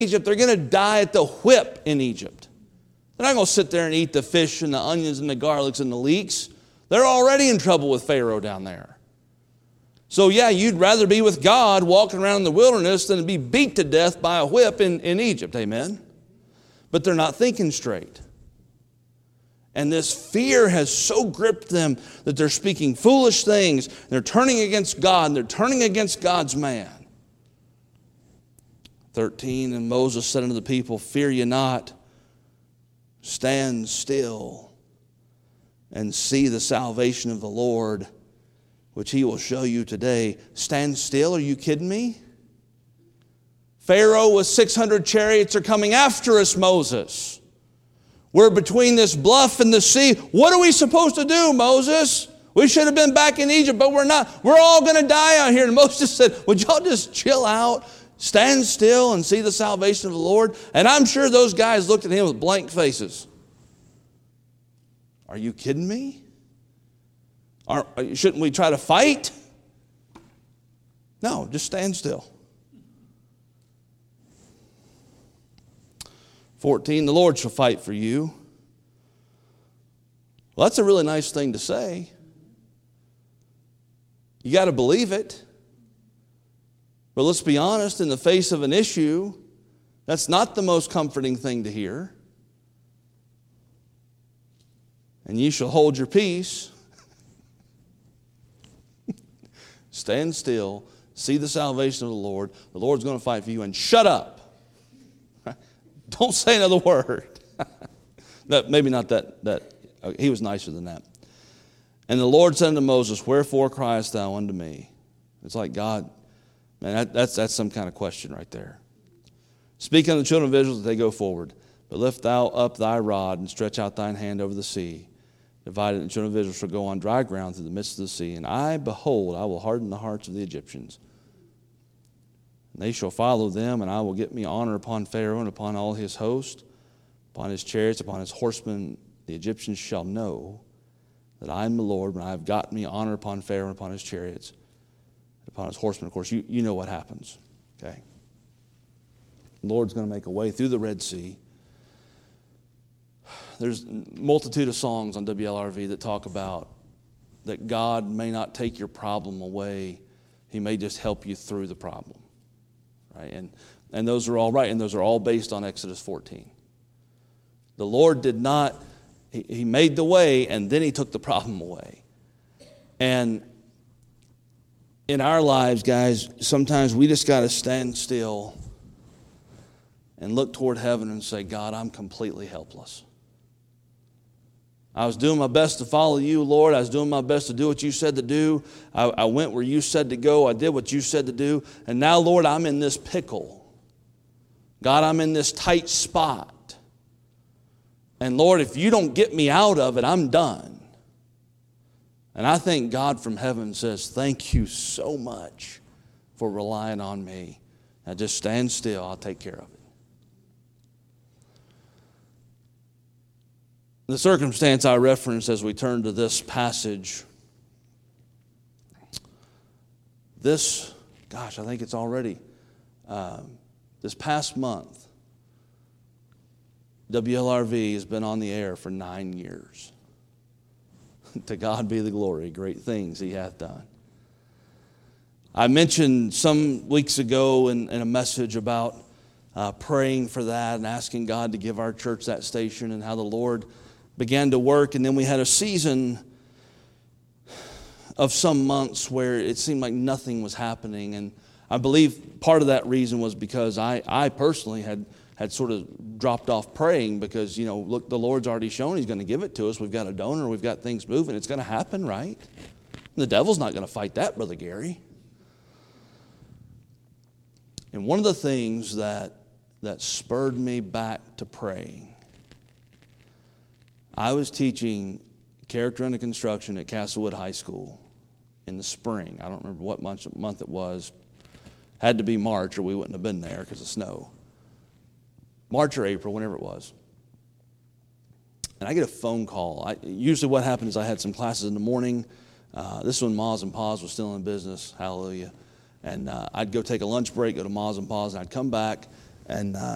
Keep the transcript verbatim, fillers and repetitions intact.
Egypt, they're going to die at the whip in Egypt. They're not going to sit there and eat the fish and the onions and the garlics and the leeks. They're already in trouble with Pharaoh down there. So yeah, you'd rather be with God walking around in the wilderness than to be beat to death by a whip in, in Egypt. Amen? But they're not thinking straight. And this fear has so gripped them that they're speaking foolish things. They're turning against God, and they're turning against God's man. thirteen, and Moses said unto the people, fear ye not, stand still, and see the salvation of the Lord, which he will show you today. Stand still? Are you kidding me? Pharaoh with six hundred chariots are coming after us, Moses. We're between this bluff and the sea. What are we supposed to do, Moses? We should have been back in Egypt, but we're not. We're all going to die out here. And Moses said, would y'all just chill out, stand still, and see the salvation of the Lord? And I'm sure those guys looked at him with blank faces. Are you kidding me? Are, shouldn't we try to fight? No, just stand still. fourteen, the Lord shall fight for you. Well, that's a really nice thing to say. You got to believe it. But let's be honest, in the face of an issue, that's not the most comforting thing to hear. And ye shall hold your peace. Stand still, see the salvation of the Lord. The Lord's going to fight for you, and shut up. Don't say another word. that, maybe not that. that he was nicer than that. And the Lord said unto Moses, wherefore criest thou unto me? It's like, God, man, that, that's, that's some kind of question right there. Speak unto the children of Israel that they go forward. But lift thou up thy rod and stretch out thine hand over the sea. Divided, and the children of Israel shall go on dry ground through the midst of the sea. And I, behold, I will harden the hearts of the Egyptians. And they shall follow them, and I will get me honor upon Pharaoh and upon all his host, upon his chariots, upon his horsemen. The Egyptians shall know that I am the Lord when I have gotten me honor upon Pharaoh and upon his chariots, upon his horsemen. Of course, you, you know what happens. Okay. The Lord's going to make a way through the Red Sea. There's a multitude of songs on W L R V that talk about that God may not take your problem away. He may just help you through the problem. Right? And, and those are all right, and those are all based on Exodus fourteen. The Lord did not, he, he made the way, and then he took the problem away. And in our lives, guys, sometimes we just got to stand still and look toward heaven and say, God, I'm completely helpless. I was doing my best to follow you, Lord. I was doing my best to do what you said to do. I, I went where you said to go. I did what you said to do. And now, Lord, I'm in this pickle. God, I'm in this tight spot. And Lord, if you don't get me out of it, I'm done. And I think God from heaven says, thank you so much for relying on me. Now just stand still. I'll take care of it. The circumstance I referenced as we turn to this passage, this, gosh, I think it's already, uh, this past month, W L R V has been on the air for nine years. To God be the glory, great things he hath done. I mentioned some weeks ago in, in a message about uh, praying for that and asking God to give our church that station and how the Lord began to work. And then we had a season of some months where it seemed like nothing was happening. And I believe part of that reason was because I, I personally had, had sort of dropped off praying because, you know, look, the Lord's already shown he's going to give it to us. We've got a donor. We've got things moving. It's going to happen, right? The devil's not going to fight that, Brother Gary. And one of the things that, that spurred me back to praying, I was teaching character under construction at Castlewood High School in the spring. I don't remember what month, month it was. Had to be March or we wouldn't have been there because of snow. March or April, whenever it was. And I get a phone call. I, usually what happened is I had some classes in the morning. Uh, this is when Ma's and Pa's was still in business. Hallelujah. And uh, I'd go take a lunch break, go to Ma's and Pa's, and I'd come back and uh,